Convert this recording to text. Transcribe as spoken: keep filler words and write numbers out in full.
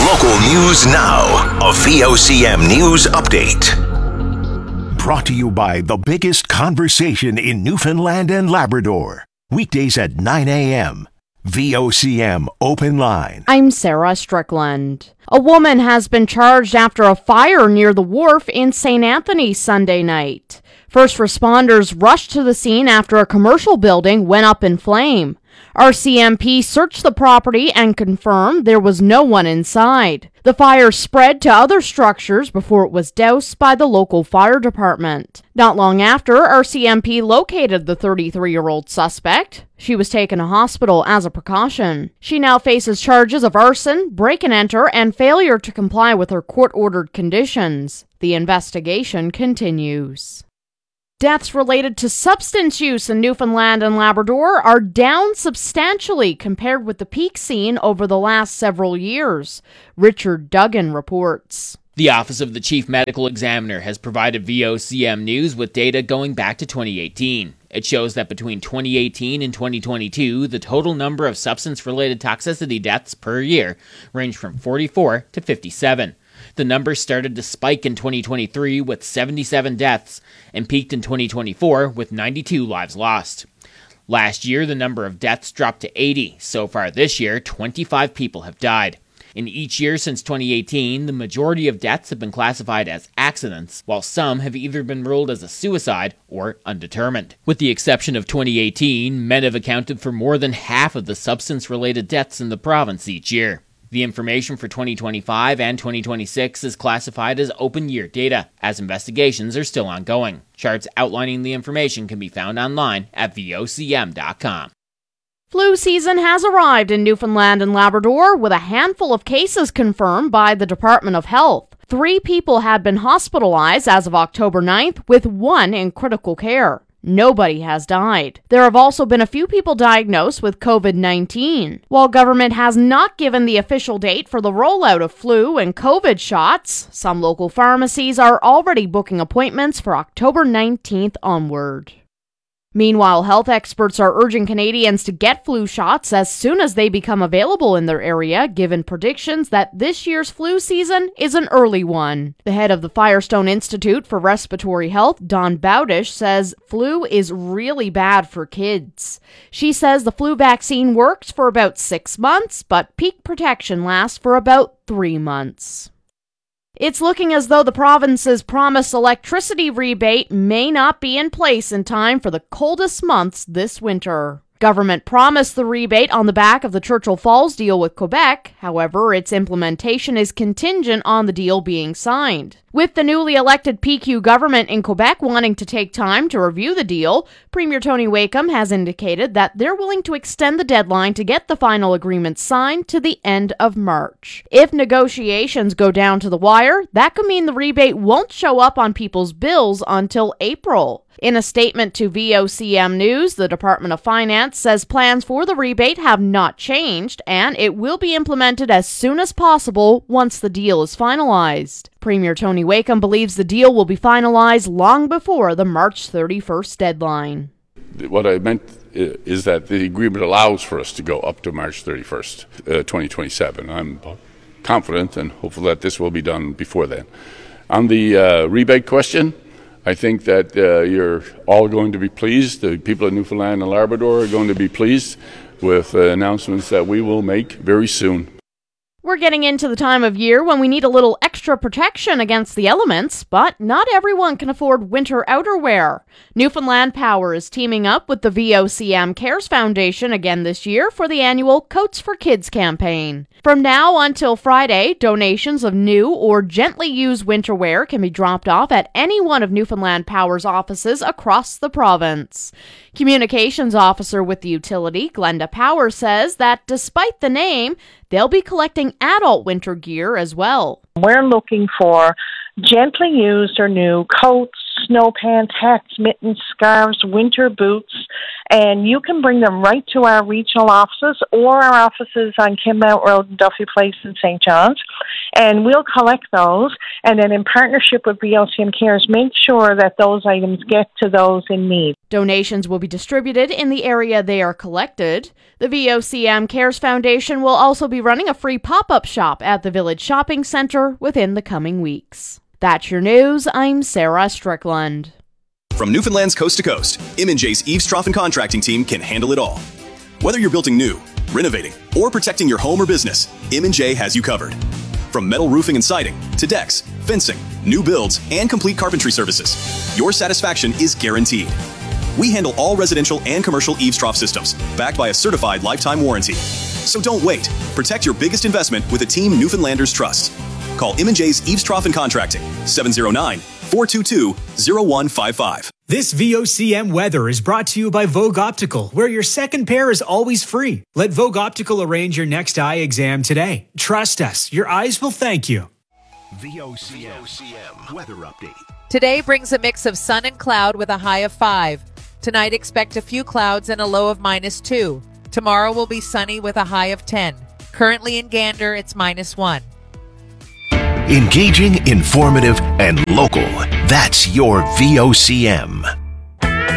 Local news now. A V O C M News Update. Brought to you by the biggest conversation in Newfoundland and Labrador. Weekdays at nine a.m. V O C M Open Line. I'm Sarah Strickland. A woman has been charged after a fire near the wharf in Saint Anthony Sunday night. First responders rushed to the scene after a commercial building went up in flame. R C M P searched the property and confirmed there was no one inside. The fire spread to other structures before it was doused by the local fire department. Not long after, R C M P located the thirty-three-year-old suspect. She was taken to hospital as a precaution. She now faces charges of arson, break-and-enter, and failure to comply with her court-ordered conditions. The investigation continues. Deaths related to substance use in Newfoundland and Labrador are down substantially compared with the peak seen over the last several years. Richard Duggan reports. The Office of the Chief Medical Examiner has provided V O C M News with data going back to twenty eighteen. It shows that between twenty eighteen and twenty twenty-two, the total number of substance-related toxicity deaths per year ranged from forty-four to fifty-seven. The numbers started to spike in twenty twenty-three with seventy-seven deaths and peaked in twenty twenty-four with ninety-two lives lost. Last year, the number of deaths dropped to eighty. So far this year, twenty-five people have died. In each year since twenty eighteen, the majority of deaths have been classified as accidents, while some have either been ruled as a suicide or undetermined. With the exception of twenty eighteen, men have accounted for more than half of the substance-related deaths in the province each year. The information for twenty twenty-five and twenty twenty-six is classified as open year data, as investigations are still ongoing. Charts outlining the information can be found online at V O C M dot com. Flu season has arrived in Newfoundland and Labrador, with a handful of cases confirmed by the Department of Health. Three people had been hospitalized as of October ninth, with one in critical care. Nobody has died. There have also been a few people diagnosed with covid nineteen. While government has not given the official date for the rollout of flu and COVID shots, some local pharmacies are already booking appointments for October nineteenth onward. Meanwhile, health experts are urging Canadians to get flu shots as soon as they become available in their area, given predictions that this year's flu season is an early one. The head of the Firestone Institute for Respiratory Health, Dawn Bowdish, says flu is really bad for kids. She says the flu vaccine works for about six months, but peak protection lasts for about three months. It's looking as though the province's promised electricity rebate may not be in place in time for the coldest months this winter. Government promised the rebate on the back of the Churchill Falls deal with Quebec. However, its implementation is contingent on the deal being signed. With the newly elected P Q government in Quebec wanting to take time to review the deal, Premier Tony Wakeham has indicated that they're willing to extend the deadline to get the final agreement signed to the end of March. If negotiations go down to the wire, that could mean the rebate won't show up on people's bills until April. In a statement to V O C M News, the Department of Finance says plans for the rebate have not changed, and it will be implemented as soon as possible once the deal is finalized. Premier Tony Wakeham believes the deal will be finalized long before the March thirty-first deadline. What I meant is that the agreement allows for us to go up to March thirty-first, uh, twenty twenty-seven. I'm confident and hopeful that this will be done before then. On the uh, rebate question, I think that uh, you're all going to be pleased. The people of Newfoundland and Labrador are going to be pleased with uh, announcements that we will make very soon. We're getting into the time of year when we need a little extra protection against the elements, but not everyone can afford winter outerwear. Newfoundland Power is teaming up with the V O C M Cares Foundation again this year for the annual Coats for Kids campaign. From now until Friday, donations of new or gently used winter wear can be dropped off at any one of Newfoundland Power's offices across the province. Communications officer with the utility, Glenda Power, says that despite the name, they'll be collecting adult winter gear as well. We're looking for gently used or new coats, snow pants, hats, mittens, scarves, winter boots, and you can bring them right to our regional offices or our offices on Kinmount Road and Duffy Place in Saint John's, and we'll collect those, and then in partnership with V O C M Cares, make sure that those items get to those in need. Donations will be distributed in the area they are collected. The V O C M Cares Foundation will also be running a free pop-up shop at the Village Shopping Center within the coming weeks. That's your news. I'm Sarah Strickland. From Newfoundland's coast to coast, M and J's Eaves Trough and Contracting team can handle it all. Whether you're building new, renovating, or protecting your home or business, M and J has you covered. From metal roofing and siding to decks, fencing, new builds, and complete carpentry services, your satisfaction is guaranteed. We handle all residential and commercial eaves trough systems, backed by a certified lifetime warranty. So don't wait. Protect your biggest investment with a team Newfoundlanders trust. Call M and J's Eaves Trough and Contracting, seven oh nine, four two two, oh one five five. This V O C M weather is brought to you by Vogue Optical, where your second pair is always free. Let Vogue Optical arrange your next eye exam today. Trust us, your eyes will thank you. V O C M weather update. Today brings a mix of sun and cloud with a high of five. Tonight expect a few clouds and a low of minus two. Tomorrow will be sunny with a high of ten. Currently in Gander, it's minus one. Engaging, informative, and local. That's your V O C M.